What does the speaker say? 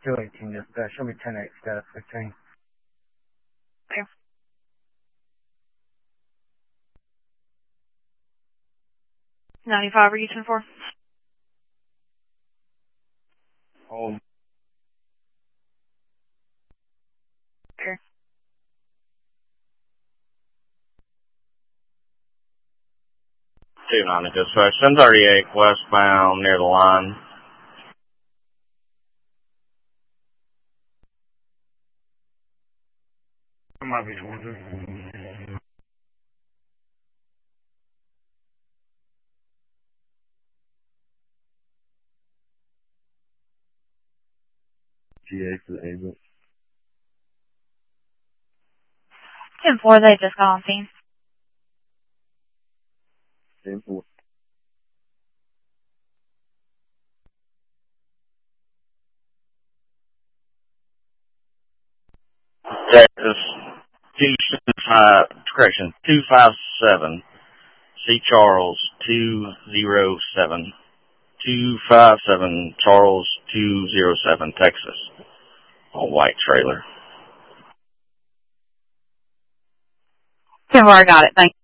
218, just show me 10-8 status 15. Okay. 95, are you 10-4? Hold. Okay. 290 dispatch, 1038 westbound near the line. Might be 20. GA for the agent. 10-4, they just got on scene. 10-4. Texas 257 C. Charles 207. 257 Charles 207 Texas. A white trailer. 10-4, I got it. Thanks.